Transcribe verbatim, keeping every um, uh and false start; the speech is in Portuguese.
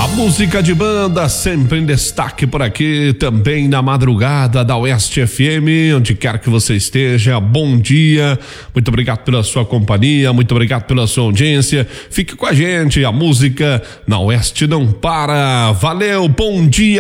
A música de banda sempre em destaque por aqui, também na madrugada da Oeste F M, onde quer que você esteja, bom dia, muito obrigado pela sua companhia, muito obrigado pela sua audiência, fique com a gente, a música na Oeste não para, valeu, bom dia.